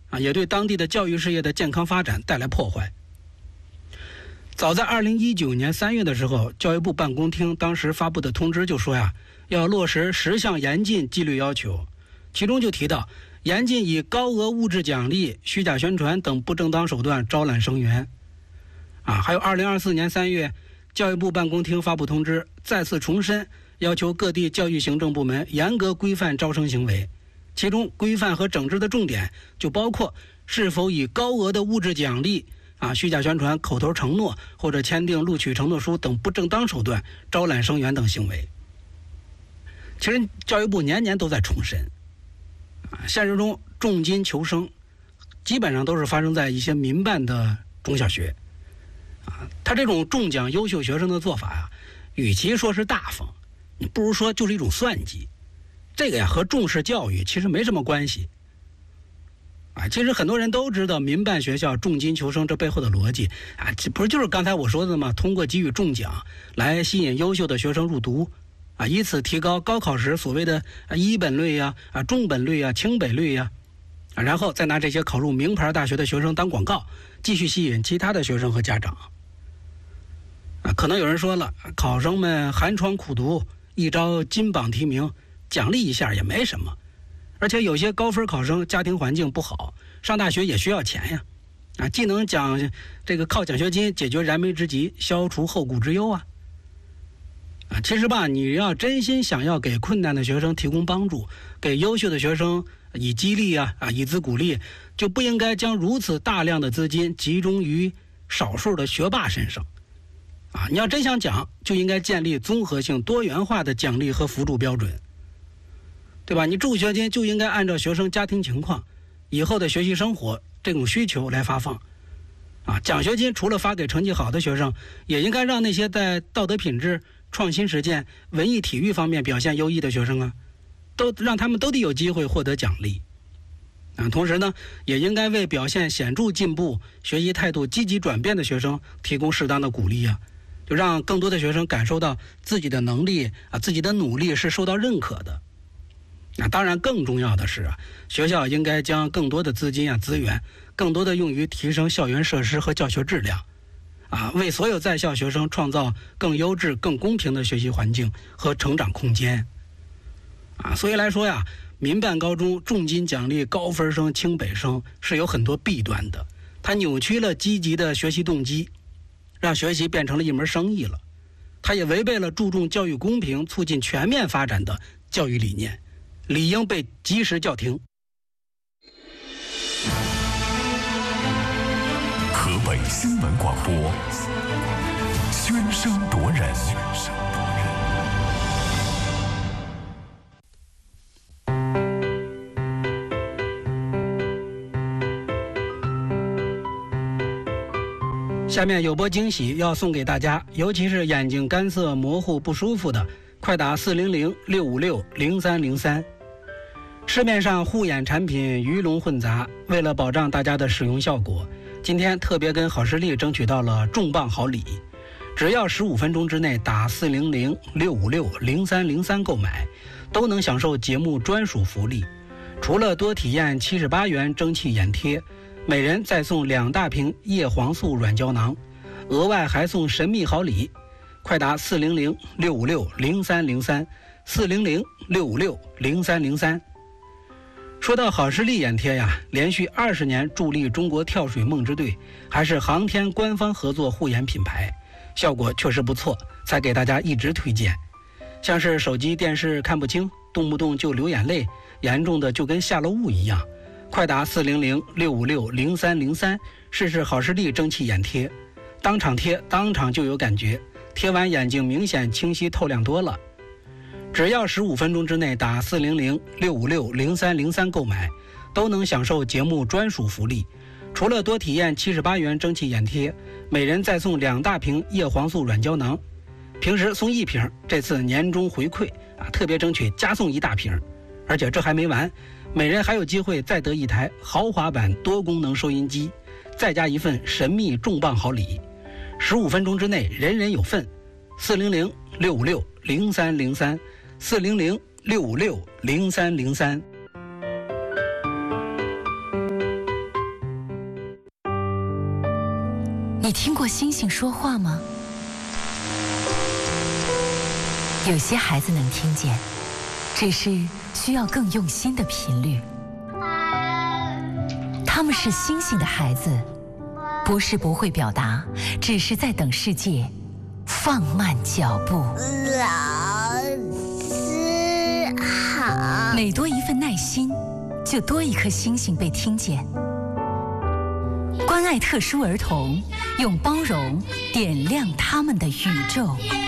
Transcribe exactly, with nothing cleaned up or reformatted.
啊，也对当地的教育事业的健康发展带来破坏。早在二零一九年三月的时候，教育部办公厅当时发布的通知就说呀，要落实十项严禁纪律要求，其中就提到严禁以高额物质奖励、虚假宣传等不正当手段招揽生源。啊，还有二零二四年三月，教育部办公厅发布通知，再次重申要求各地教育行政部门严格规范招生行为，其中规范和整治的重点就包括是否以高额的物质奖励、啊虚假宣传、口头承诺或者签订录取承诺书等不正当手段招揽生源等行为。其实教育部年年都在重申，啊，现实中重金求生基本上都是发生在一些民办的中小学。啊，他这种中奖优秀学生的做法呀，与其说是大方，你不如说就是一种算计。这个呀和重视教育其实没什么关系。啊，其实很多人都知道民办学校重金求生这背后的逻辑啊，这不是就是刚才我说的吗？通过给予中奖来吸引优秀的学生入读，啊，以此提高高考时所谓的一本率呀、啊中本率呀、清北率呀，啊，然后再拿这些考入名牌大学的学生当广告，继续吸引其他的学生和家长。啊，可能有人说了，考生们寒窗苦读，一朝金榜题名，奖励一下也没什么。而且有些高分考生家庭环境不好，上大学也需要钱呀，啊，既能奖这个靠奖学金解决燃眉之急，消除后顾之忧啊。啊，其实吧，你要真心想要给困难的学生提供帮助，给优秀的学生以激励啊啊以资鼓励，就不应该将如此大量的资金集中于少数的学霸身上。啊，你要真想讲，就应该建立综合性、多元化的奖励和辅助标准。对吧？你助学金就应该按照学生家庭情况、以后的学习生活这种需求来发放。啊，奖学金除了发给成绩好的学生，也应该让那些在道德品质、创新实践、文艺体育方面表现优异的学生啊，都让他们都得有机会获得奖励。啊，同时呢，也应该为表现显著进步、学习态度积极转变的学生提供适当的鼓励啊，就让更多的学生感受到自己的能力啊、自己的努力是受到认可的。那当然更重要的是啊，学校应该将更多的资金啊资源更多的用于提升校园设施和教学质量，啊，为所有在校学生创造更优质更公平的学习环境和成长空间。啊，所以来说呀，民办高中重金奖励高分生清北生是有很多弊端的，它扭曲了积极的学习动机，让学习变成了一门生意了，它也违背了注重教育公平促进全面发展的教育理念，理应被及时叫停。 河北新闻广播，宣声夺人。 下面有波惊喜要送给大家，尤其是眼睛干涩模糊不舒服的，快打四零零六五六零三零三。市面上护眼产品鱼龙混杂，为了保障大家的使用效果，今天特别跟好视力争取到了重磅好礼，只要十五分钟之内打四零零六五六零三零三购买，都能享受节目专属福利。除了多体验七十八元蒸汽眼贴，每人再送两大瓶叶黄素软胶囊，额外还送神秘好礼。快打四零零六五六零三零三，四零零六五六零三零三。说到好视力眼贴呀，连续二十年助力中国跳水梦之队，还是航天官方合作护眼品牌，效果确实不错，才给大家一直推荐。像是手机电视看不清，动不动就流眼泪，严重的就跟下了雾一样，快打四零零六五六零三零三，试试好视力蒸汽眼贴，当场贴当场就有感觉，贴完眼睛明显清晰透亮多了。只要十五分钟之内打四零零六五六零三零三购买，都能享受节目专属福利。除了多体验七十八元蒸汽眼贴，每人再送两大瓶叶黄素软胶囊，平时送一瓶，这次年终回馈啊，特别争取加送一大瓶。而且这还没完，每人还有机会再得一台豪华版多功能收音机，再加一份神秘重磅好礼。十五分钟之内人人有份。四零零六五六零三零三，四零零六五六零三零三。 你听过星星说话吗？有些孩子能听见，只是需要更用心的频率。他们是星星的孩子，不是不会表达，只是在等世界放慢脚步。 老师好。 每多一份耐心，就多一颗星星被听见。关爱特殊儿童，用包容点亮他们的宇宙。